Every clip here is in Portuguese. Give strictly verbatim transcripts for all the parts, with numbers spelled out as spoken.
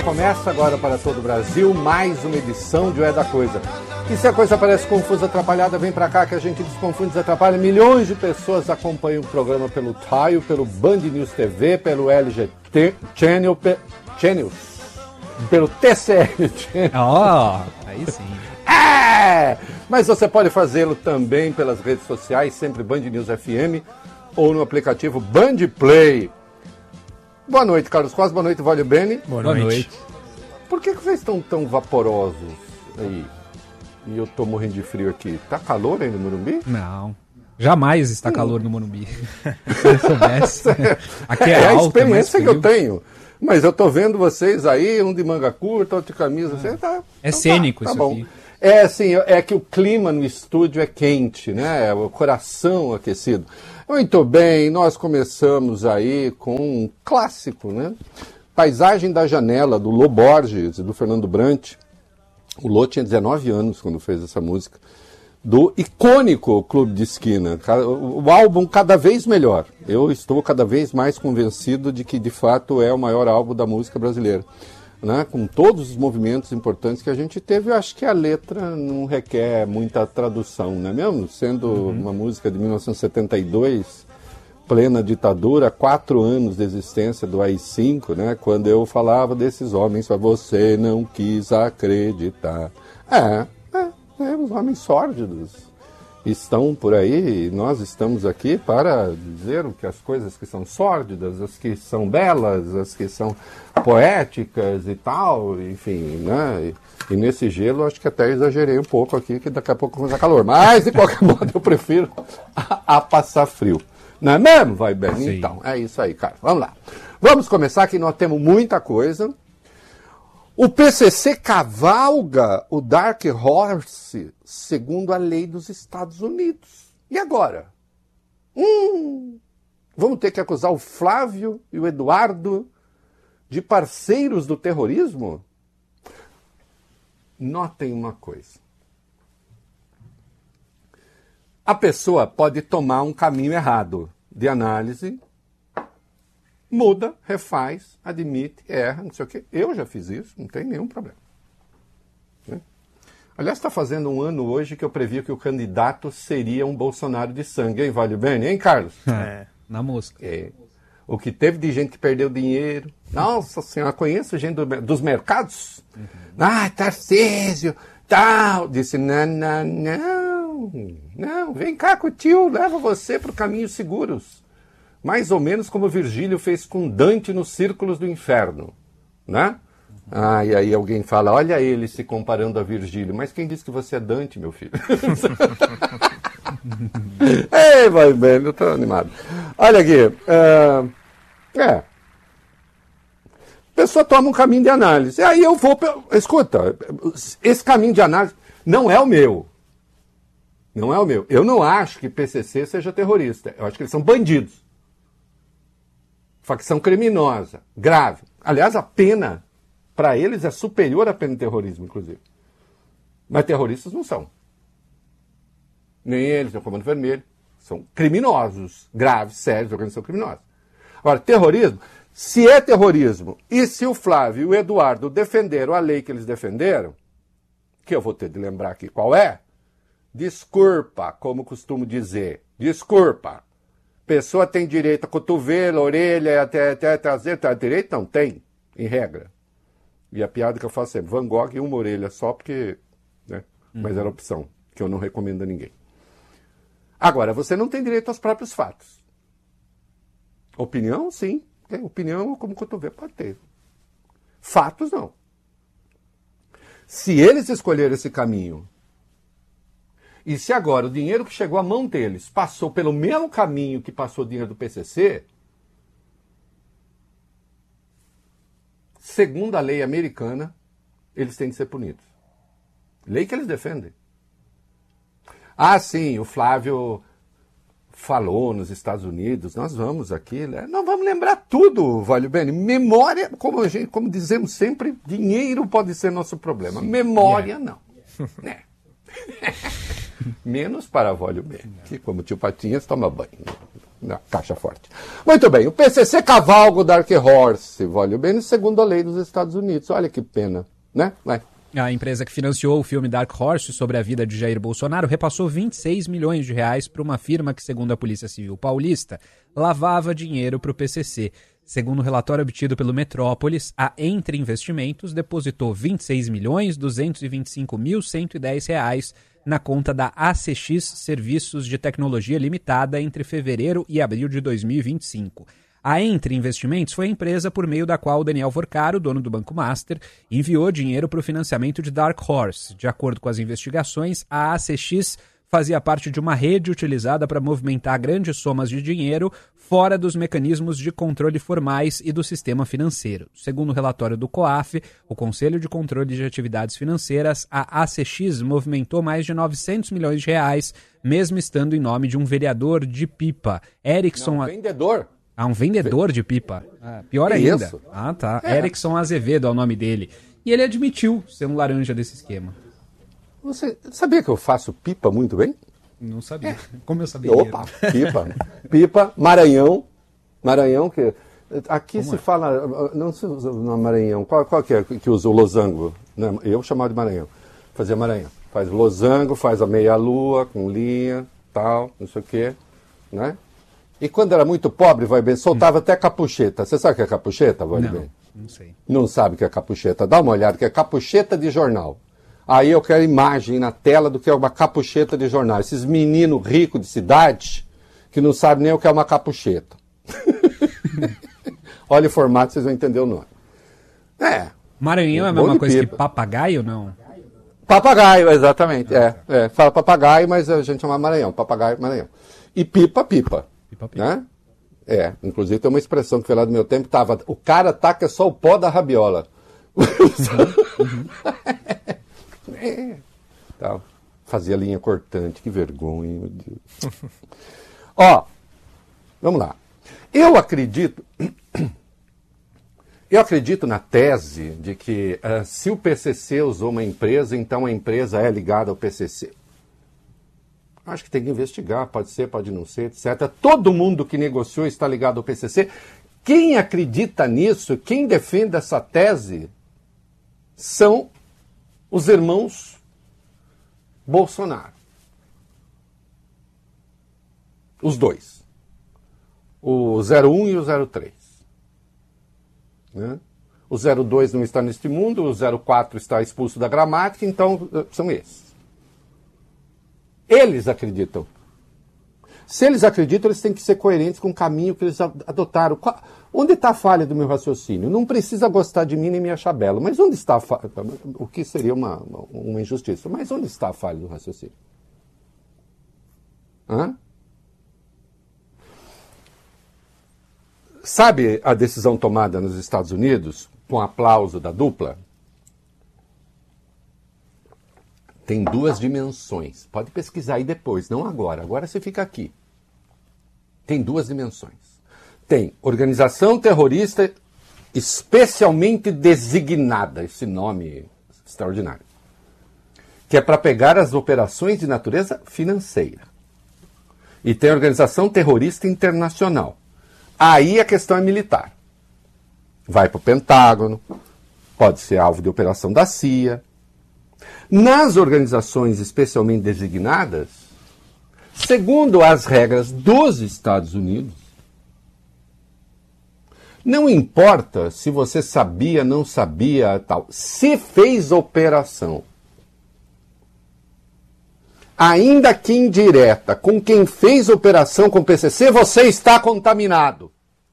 Começa agora para todo o Brasil mais uma edição de O É da Coisa. E se a coisa parece confusa, atrapalhada, vem pra cá que a gente desconfunde, desatrapalha. Milhões de pessoas acompanham o programa pelo Taio, pelo Band News T V, pelo L G T Channel, pe... Channels, pelo T C L Channel. Ó, oh, aí sim. É! Mas você pode fazê-lo também pelas redes sociais, sempre Band News F M, ou no aplicativo Band Play. Boa noite, Carlos Costa. Boa noite, Valho Bene. Boa noite. Boa noite. Por que, que vocês estão tão vaporosos aí? E eu tô morrendo de frio aqui. Tá calor aí no Morumbi? Não. Jamais está hum. calor no Morumbi. Se soubesse. Aqui é, é alto, a experiência é que eu tenho. Mas eu tô vendo vocês aí, um de manga curta, outro de camisa. Ah. Assim, tá, é então cênico tá, tá isso bom. aqui. É assim, é que o clima no estúdio é quente, né? O coração aquecido. Muito bem, nós começamos aí com um clássico, né? Paisagem da Janela, do Lô Borges e do Fernando Brant. O Lô tinha dezenove anos quando fez essa música. Do icônico Clube de Esquina. O álbum cada vez melhor. Eu estou cada vez mais convencido de que, de fato, é o maior álbum da música brasileira. Né? Com todos os movimentos importantes que a gente teve, eu acho que a letra não requer muita tradução, não é mesmo? Sendo uhum. uma música de mil novecentos e setenta e dois, plena ditadura, quatro anos de existência do A I cinco, né? Quando eu falava desses homens, para você não quis acreditar. É, é, é, os homens sórdidos estão por aí, e nós estamos aqui para dizer que as coisas que são sórdidas, as que são belas, as que são poéticas e tal, enfim, né? E, e nesse gelo acho que até exagerei um pouco aqui, que daqui a pouco começa calor. Mas, de qualquer modo, eu prefiro a, a passar frio. Não é mesmo? Vai bem? Sim. Então, é isso aí, cara. Vamos lá. Vamos começar, que nós temos muita coisa. O P C C cavalga o Dark Horse segundo a lei dos Estados Unidos. E agora? Hum, vamos ter que acusar o Flávio e o Eduardo de parceiros do terrorismo? Notem uma coisa. A pessoa pode tomar um caminho errado de análise, muda, refaz, admite, erra, não sei o quê. Eu já fiz isso, não tem nenhum problema. Né? Aliás, está fazendo um ano hoje que eu previa que o candidato seria um Bolsonaro de sangue, hein, Valho Bene? Hein, Carlos? É, na mosca. É. O que teve de gente que perdeu dinheiro. Nossa Senhora, conheço gente do, dos mercados. Uhum. Ah, Tarcísio, tal. Disse, não, não, não, não, vem cá com o tio, leva você para o caminho seguros. Mais ou menos como Virgílio fez com Dante nos Círculos do Inferno, né? Ah, e aí alguém fala, olha ele se comparando a Virgílio. Mas quem disse que você é Dante, meu filho? Ei, vai bem, eu tô animado. Olha aqui, uh, é, a pessoa toma um caminho de análise. E aí eu vou, escuta, esse caminho de análise não é o meu. Não é o meu. Eu não acho que P C C seja terrorista. Eu acho que eles são bandidos. Facção criminosa, grave. Aliás, a pena para eles é superior à pena de terrorismo, inclusive. Mas terroristas não são. Nem eles, nem o Comando Vermelho. São criminosos, graves, sérios, organização criminosa. Agora, terrorismo, se é terrorismo, e se o Flávio e o Eduardo defenderam a lei que eles defenderam, que eu vou ter de lembrar aqui qual é, desculpa, como costumo dizer, desculpa. Pessoa tem direito a cotovelo, orelha, até, até traseiro, tá direito? Não, tem, em regra. E a piada que eu faço é Van Gogh e uma orelha só, porque, né? Uhum. Mas era opção, que eu não recomendo a ninguém. Agora, você não tem direito aos próprios fatos. Opinião, sim. Tem opinião como cotovelo, pode ter. Fatos, não. Se eles escolheram esse caminho, e se agora o dinheiro que chegou à mão deles passou pelo mesmo caminho que passou o dinheiro do P C C, segundo a lei americana, eles têm que ser punidos. Lei que eles defendem. Ah, sim, o Flávio falou nos Estados Unidos, nós vamos aqui, né? Não vamos lembrar tudo, Valho Bene. Memória, como, a gente, como dizemos sempre, dinheiro pode ser nosso problema. Sim. Memória, yeah. não. Né? Menos para Valho Bene, que como tio Patinhas toma banho. Na caixa forte. Muito bem, o P C C cavalga o Dark Horse, vale bem, segundo a lei dos Estados Unidos. Olha que pena, né? Vai. A empresa que financiou o filme Dark Horse sobre a vida de Jair Bolsonaro repassou vinte e seis milhões de reais para uma firma que, segundo a Polícia Civil Paulista, lavava dinheiro para o P C C. Segundo o relatório obtido pelo Metrópolis, a Entre Investimentos depositou vinte e seis milhões duzentos e vinte e cinco mil cento e dez reais na conta da A C X Serviços de Tecnologia Limitada entre fevereiro e abril de dois mil e vinte e cinco. A Entre Investimentos foi a empresa por meio da qual o Daniel Vorcaro, dono do Banco Master, enviou dinheiro para o financiamento de Dark Horse. De acordo com as investigações, a A C X fazia parte de uma rede utilizada para movimentar grandes somas de dinheiro fora dos mecanismos de controle formais e do sistema financeiro. Segundo o relatório do COAF, o Conselho de Controle de Atividades Financeiras, a A C X movimentou mais de novecentos milhões de reais, mesmo estando em nome de um vereador de Pipa, Erickson... Não, vendedor. Ah, um vendedor de pipa. Ah, pior é ainda. Isso? Ah, tá. É. Erickson Azevedo é o nome dele. E ele admitiu ser um laranja desse esquema. Você sabia que eu faço pipa muito bem? Não sabia. É. Como eu sabia? Opa, pipa. Pipa, Maranhão. Maranhão, que... Aqui Como se é? fala... Não se usa no Maranhão. Qual, qual que é que usa o losango? Não, eu chamava de Maranhão. Fazia Maranhão. Faz losango, faz a meia-lua com linha, tal, não sei o quê, né? E quando era muito pobre, vai bem, soltava hum. até capucheta. Você sabe o que é capucheta, vai não, bem? Não sei. Não sabe o que é capucheta? Dá uma olhada, que é capucheta de jornal. Aí eu quero imagem na tela do que é uma capucheta de jornal. Esses meninos ricos de cidade que não sabem nem o que é uma capucheta. Olha o formato, vocês vão entender o nome. É. Maranhão é a mesma coisa pipa. que papagaio, não? Papagaio, exatamente. Ah, é, é. Fala papagaio, mas a gente chama Maranhão. Papagaio, Maranhão. E pipa, pipa. Pipa, pipa. Né? É, inclusive tem uma expressão que foi lá do meu tempo, tava, o cara taca só o pó da rabiola. Uhum. É. Tal. Fazia linha cortante, que vergonha, meu Deus. Ó, vamos lá. Eu acredito, eu acredito na tese de que uh, se o P C C usou uma empresa, então a empresa é ligada ao P C C. Acho que tem que investigar, pode ser, pode não ser, etcétera. Todo mundo que negociou está ligado ao P C C. Quem acredita nisso, quem defende essa tese, são os irmãos Bolsonaro. Os dois. O zero um e o zero três. Né? O zero dois não está neste mundo, o zero quatro está expulso da gramática, então são esses. Eles acreditam. Se eles acreditam, eles têm que ser coerentes com o caminho que eles adotaram. Qual, onde está a falha do meu raciocínio? Não precisa gostar de mim nem me achar belo, mas onde está a falha? O que seria uma, uma injustiça. Mas onde está a falha do raciocínio? Hã? Sabe a decisão tomada nos Estados Unidos, com aplauso da dupla? Tem duas dimensões. Pode pesquisar aí depois, não agora. Agora você fica aqui. Tem duas dimensões. Tem organização terrorista especialmente designada, esse nome extraordinário, que é para pegar as operações de natureza financeira. E tem a organização terrorista internacional. Aí a questão é militar. Vai para o Pentágono, pode ser alvo de operação da C I A. Nas organizações especialmente designadas, segundo as regras dos Estados Unidos, não importa se você sabia, não sabia, tal, se fez operação, ainda que indireta, com quem fez operação com o P C C, você está contaminado.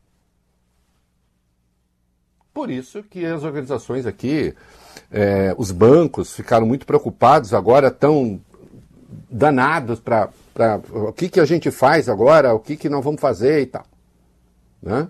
Por isso que as organizações aqui, é, os bancos ficaram muito preocupados agora, estão danados para o que, que a gente faz agora, o que, que nós vamos fazer e tal. Né?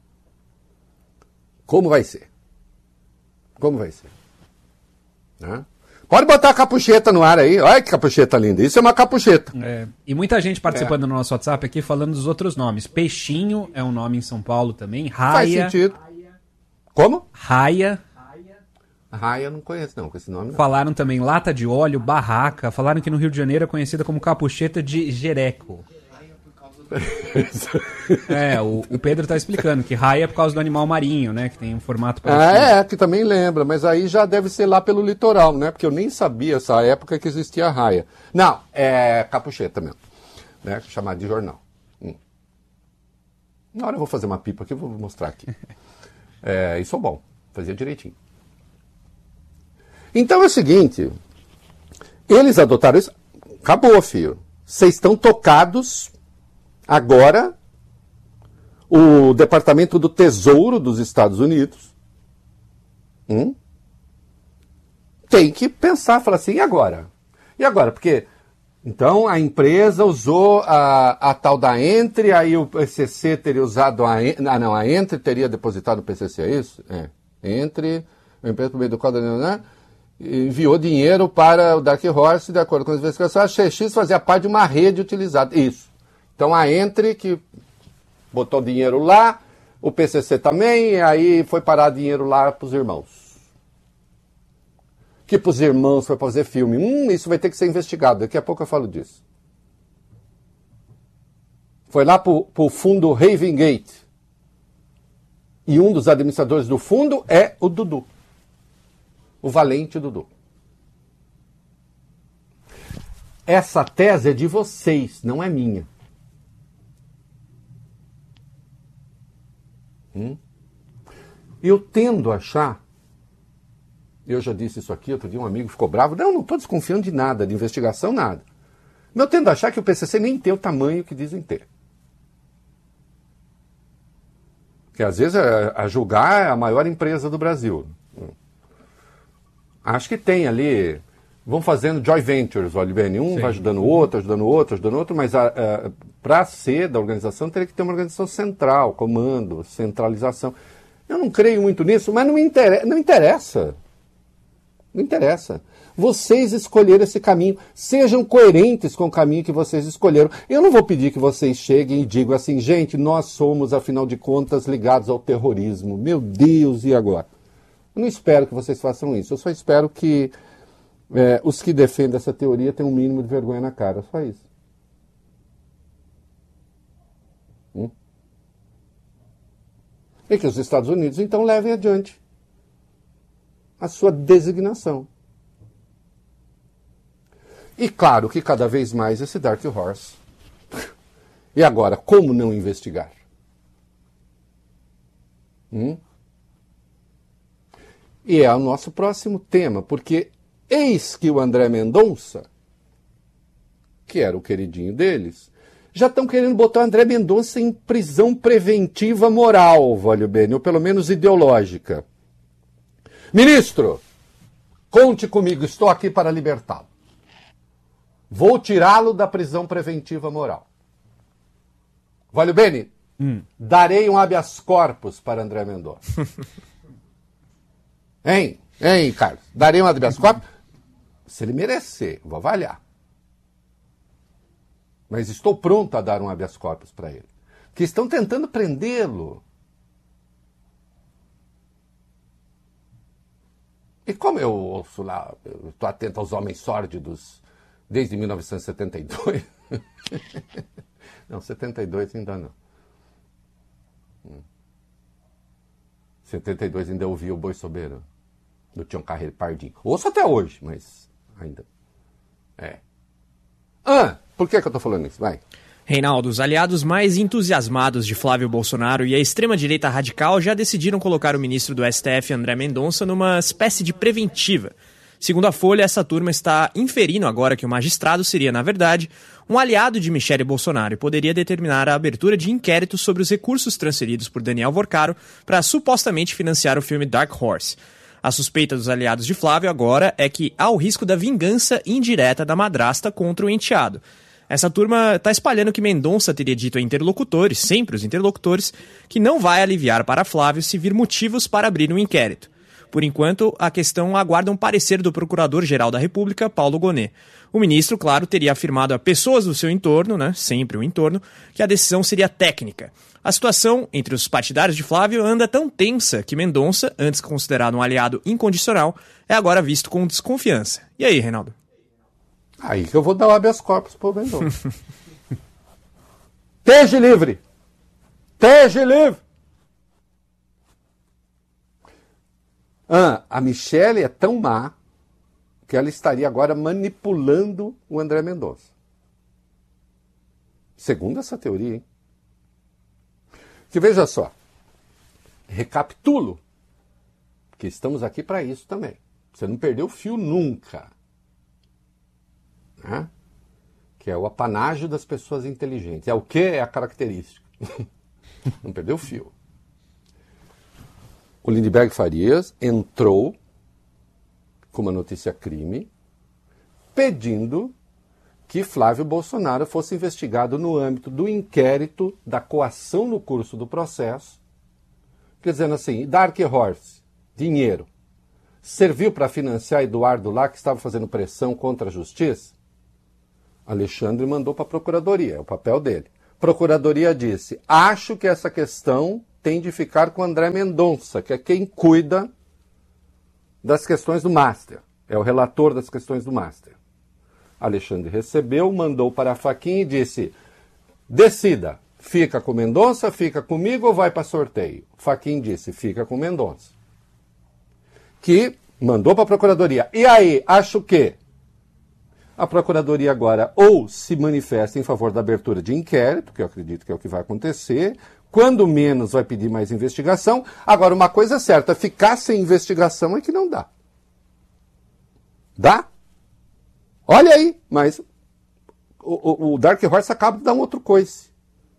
Como vai ser? Como vai ser? Né? Pode botar a capucheta no ar aí. Olha que capucheta linda. Isso é uma capucheta. É, e muita gente participando é. no nosso WhatsApp aqui falando dos outros nomes. Peixinho é um nome em São Paulo também. Raia. Faz sentido. Como? Raia. Raia eu não conheço não, com esse nome não. Falaram também lata de óleo, barraca. Falaram que no Rio de Janeiro é conhecida como capucheta de Jereco. É, o, o Pedro está explicando que raia é por causa do animal marinho, né? Que tem um formato parecido. Ah, é, que também lembra, mas aí já deve ser lá pelo litoral, né? Porque eu nem sabia essa época que existia raia. Não, é capucheta mesmo, né? Chamado de jornal. Hum. Na hora eu vou fazer uma pipa aqui, eu vou mostrar aqui. É, isso é bom, fazia direitinho. Então é o seguinte, eles adotaram isso, acabou, filho. Vocês estão tocados. Agora, o Departamento do Tesouro dos Estados Unidos hum, tem que pensar, falar assim, e agora? E agora? Porque, então, a empresa usou a, a tal da Entre, aí o P C C teria usado a... Ah, não, a Entre teria depositado o P C C, é isso? É. Entre, a empresa por meio do código, né, enviou dinheiro para o Dark Horse, de acordo com as investigações, a X X fazia parte de uma rede utilizada. Isso. Então a Entre, que botou dinheiro lá, o P C C também, e aí foi parar dinheiro lá para os irmãos. Que para os irmãos foi fazer filme. Hum, isso vai ter que ser investigado, daqui a pouco eu falo disso. Foi lá para o fundo Raven Gate. E um dos administradores do fundo é o Dudu. O valente Dudu. Essa tese é de vocês, não é minha. Hum? Eu tendo a achar, eu já disse isso aqui, outro dia um amigo ficou bravo, não, não estou desconfiando de nada, de investigação, nada. Mas eu tendo a achar que o P C C nem tem o tamanho que dizem ter. Que às vezes a, a julgar é a maior empresa do Brasil. Acho que tem ali, vão fazendo joint ventures, olha bem, um Sim. vai ajudando o outro, ajudando o outro, ajudando o outro, mas para ser da organização teria que ter uma organização central, comando, centralização. Eu não creio muito nisso, mas não me interessa. Não interessa. Não interessa. Vocês escolheram esse caminho. Sejam coerentes com o caminho que vocês escolheram. Eu não vou pedir que vocês cheguem e digam assim, gente, nós somos, afinal de contas, ligados ao terrorismo. Meu Deus, e agora? Eu não espero que vocês façam isso. Eu só espero que é, os que defendem essa teoria tenham um mínimo de vergonha na cara. Só isso. Hum? E que os Estados Unidos, então, levem adiante a sua designação. E claro que cada vez mais esse Dark Horse. E agora, como não investigar? Hum? E é o nosso próximo tema, porque eis que o André Mendonça, que era o queridinho deles, já estão querendo botar o André Mendonça em prisão preventiva moral, valeu bem, ou pelo menos ideológica. Ministro, conte comigo, estou aqui para libertá-lo. Vou tirá-lo da prisão preventiva moral. Valeu bem, hum. darei um habeas corpus para André Mendonça. Hein? Hein, Carlos? Darei um habeas corpus? Se ele merecer, vou avaliar. Mas estou pronto a dar um habeas corpus para ele. Que estão tentando prendê-lo. E como eu ouço lá, eu estou atento aos homens sórdidos desde mil novecentos e setenta e dois. Não, setenta e dois ainda não. setenta e dois ainda ouvi o Boi Soberano, do Tião Carreiro Pardinho. Ouço até hoje, mas ainda... É. Ah, por que que eu tô falando isso? Vai. Reinaldo, os aliados mais entusiasmados de Flávio Bolsonaro e a extrema-direita radical já decidiram colocar o ministro do S T F, André Mendonça, numa espécie de preventiva. Segundo a Folha, essa turma está inferindo agora que o magistrado seria, na verdade, um aliado de Michele Bolsonaro e poderia determinar a abertura de inquéritos sobre os recursos transferidos por Daniel Vorcaro para supostamente financiar o filme Dark Horse. A suspeita dos aliados de Flávio agora é que há o risco da vingança indireta da madrasta contra o enteado. Essa turma está espalhando que Mendonça teria dito a interlocutores, sempre os interlocutores, que não vai aliviar para Flávio se vir motivos para abrir um inquérito. Por enquanto, a questão aguarda um parecer do Procurador-Geral da República, Paulo Gonet. O ministro, claro, teria afirmado a pessoas do seu entorno, né, sempre o entorno, que a decisão seria técnica. A situação entre os partidários de Flávio anda tão tensa que Mendonça, antes considerado um aliado incondicional, é agora visto com desconfiança. E aí, Reinaldo? Aí que eu vou dar o habeas corpus pro Mendonça. Esteja livre! Esteja livre! Ah, a Michelle é tão má que ela estaria agora manipulando o André Mendonça. Segundo essa teoria, hein? Que veja só, recapitulo, que estamos aqui para isso também. Você não perdeu o fio nunca. Né? Que é o apanágio das pessoas inteligentes. É o que? É a característica. Não perdeu o fio. O Lindenberg Farias entrou com uma notícia crime, pedindo que Flávio Bolsonaro fosse investigado no âmbito do inquérito da coação no curso do processo, quer dizendo assim, Dark Horse, dinheiro, serviu para financiar Eduardo lá, que estava fazendo pressão contra a justiça? Alexandre mandou para a Procuradoria, é o papel dele. Procuradoria disse, acho que essa questão tem de ficar com André Mendonça, que é quem cuida das questões do Master. É o relator das questões do Master. Alexandre recebeu, mandou para a Fachin e disse, decida, fica com Mendonça, fica comigo ou vai para sorteio? Fachin disse, fica com Mendonça. Que mandou para a Procuradoria. E aí, acho que a Procuradoria agora ou se manifesta em favor da abertura de inquérito, que eu acredito que é o que vai acontecer, quando menos vai pedir mais investigação. Agora, uma coisa é certa, ficar sem investigação é que não dá. Dá? Olha aí, mas o, o, o Dark Horse acaba de dar um outro coice.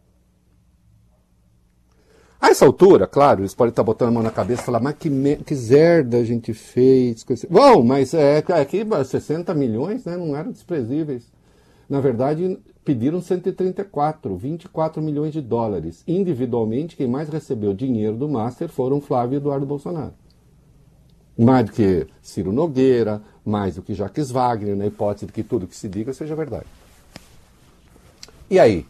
A essa altura, claro, eles podem estar botando a mão na cabeça e falar, mas que, me... que zerda a gente fez. Bom, mas é, é que sessenta milhões, né, não eram desprezíveis. Na verdade, pediram cento e trinta e quatro, vinte e quatro milhões de dólares. Individualmente, quem mais recebeu dinheiro do Master foram Flávio e Eduardo Bolsonaro. Mais do que Ciro Nogueira, mais do que Jacques Wagner, na hipótese de que tudo que se diga seja verdade. E aí?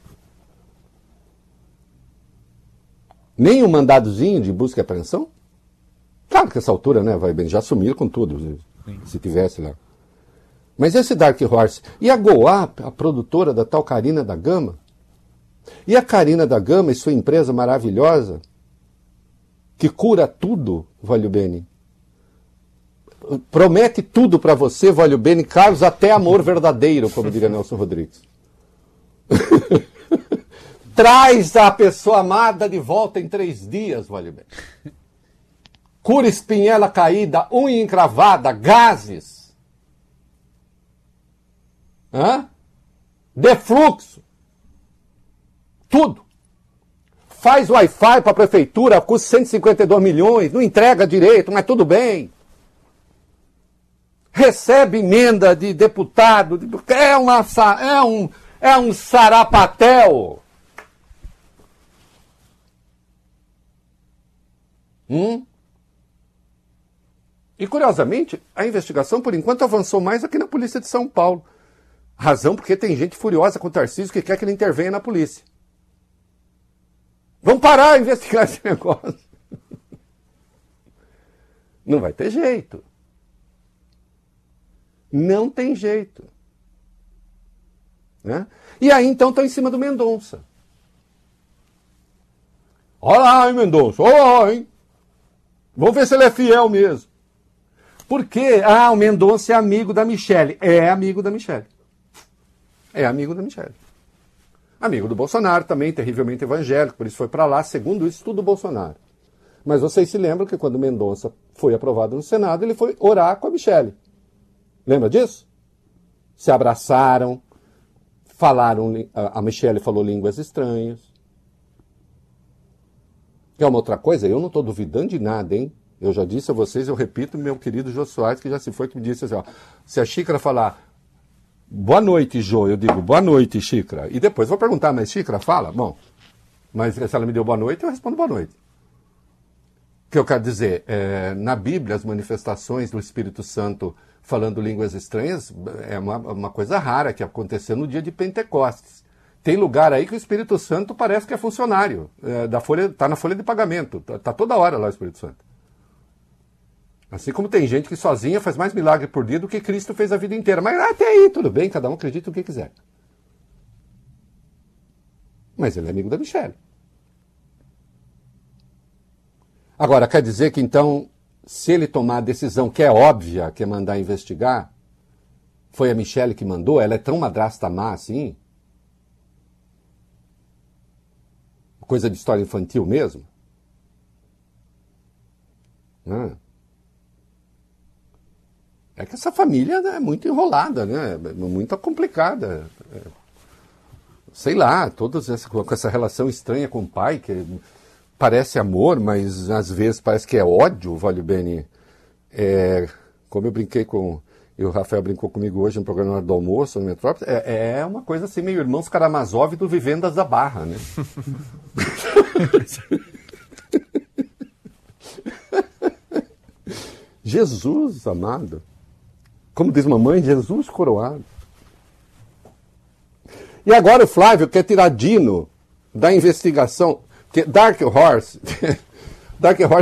Nem um mandadozinho de busca e apreensão? Claro que essa altura, né, vai bem, já sumiram com tudo, sim, se tivesse lá. Mas esse Dark Horse, e a Goa, a produtora da tal Carina da Gama? E a Carina da Gama e sua empresa maravilhosa, que cura tudo, Valio Bene? Promete tudo para você, Valio Bene, Carlos, até amor verdadeiro, como diria Nelson Rodrigues. Traz a pessoa amada de volta em três dias, Valio Bene. Cura espinhela caída, unha encravada, gases. Hã? Defluxo. Tudo. Faz Wi-Fi para a prefeitura, custa cento e cinquenta e dois milhões, não entrega direito, mas tudo bem. Recebe emenda de deputado, de... É, uma, é, um, é um sarapatel. Hum? E, curiosamente, a investigação, por enquanto, avançou mais aqui na Polícia de São Paulo. Razão porque tem gente furiosa com o Tarcísio que quer que ele intervenha na polícia. Vamos parar a investigar esse negócio. Não vai ter jeito. Não tem jeito. Né? E aí, então, estão em cima do Mendonça. Olha lá, hein, Mendonça? Olha lá, hein? Vamos ver se ele é fiel mesmo. Por quê? Ah, o Mendonça é amigo da Michelle. É amigo da Michelle. É amigo da Michelle. Amigo do Bolsonaro também, terrivelmente evangélico, por isso foi para lá, segundo isso, tudo Bolsonaro. Mas vocês se lembram que quando o Mendonça foi aprovado no Senado, ele foi orar com a Michelle. Lembra disso? Se abraçaram, falaram, a Michelle falou línguas estranhas. Que é uma outra coisa, eu não estou duvidando de nada, hein? Eu já disse a vocês, eu repito, meu querido Jô Soares, que já se foi, que me disse assim, ó, se a Xícara falar boa noite, Jô, eu digo boa noite, Xícara. E depois vou perguntar, mas Xícara fala? Bom, mas se ela me deu boa noite, eu respondo boa noite. O que eu quero dizer, é, na Bíblia, as manifestações do Espírito Santo falando línguas estranhas é uma, uma coisa rara que aconteceu no dia de Pentecostes. Tem lugar aí que o Espírito Santo parece que é funcionário, é, da folha, está na folha de pagamento, está tá toda hora lá o Espírito Santo. Assim como tem gente que sozinha faz mais milagre por dia do que Cristo fez a vida inteira. Mas até aí, tudo bem, cada um acredita o que quiser. Mas ele é amigo da Michelle. Agora, quer dizer que então, se ele tomar a decisão que é óbvia, que é mandar investigar, foi a Michelle que mandou? Ela é tão madrasta má assim? Coisa de história infantil mesmo? Ah. É que essa família é muito enrolada, né? Muito complicada. Sei lá, todas essa, com essa relação estranha com o pai, que parece amor, mas às vezes parece que é ódio, vale bem. É, como eu brinquei com... E o Rafael brincou comigo hoje no programa do almoço, no Metrópole, é, é uma coisa assim, meio Irmãos Karamazov do Vivendas da Barra, né? Jesus amado. Como diz mamãe, Jesus coroado. E agora o Flávio quer tirar Dino da investigação. Dark Horse... Dark Horse